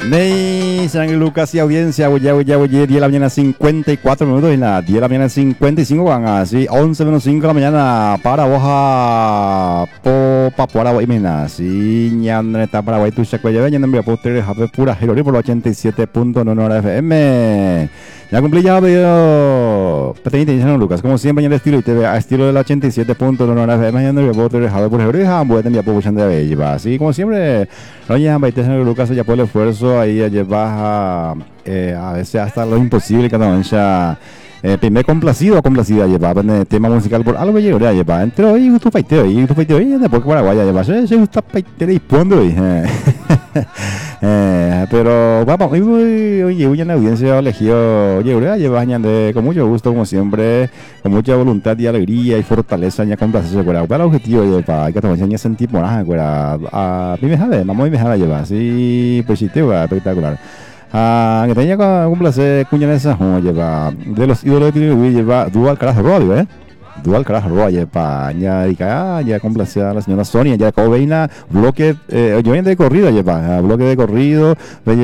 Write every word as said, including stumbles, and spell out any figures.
Ney, San Lucas y audiencia, oye, oye, oye, diez de la mañana cincuenta y cuatro minutos y la diez de la mañana cincuenta y cinco van así, once menos cinco de la mañana para Boja, po, Papuara, y mena, si, ñan, está Paraguay, tu chaco, ya ven, ñan, envía postre, jape, pura, Jerori, por ochenta y siete punto nueve F M. Ya cumplí ya, pero, pequeñita, San Lucas, como siempre, en el estilo, y te ve a estilo del ochenta y siete punto nueve F M, ñan, envía postre, jape, pura, Jerori, jambo, te envía postre, de bella, así, como siempre, no, ya, baite, San Lucas, ya por el esfuerzo, ahí llevas a, eh, a veces hasta lo imposible, cada mancha. Eh, primer complacido o complacida lleva en el tema musical por algo llegó ya lleva entre hoy tu paiteo y tu paiteo y después Paraguay lleva se se gusta paiteo y pondo eh pero vamos hoy hoy hoy en la audiencia elegido llegó ya lleva de con mucho gusto como siempre con mucha voluntad y alegría y fortaleza ya complacerse para para el objetivo lleva que te enseñar sentir por a a mí me sabe vamos y me sabe lleva así pues sí te va espectacular. Ah, que tenía un placer cuñanesa lleva de los ídolos de Piribi lleva Dual Carajo Radio, eh Dual Carajo Radio pa ya y ya ya complacer a la señora Sonia ya Cobeina bloque eh, yo viene de corrido lleva bloque de corrido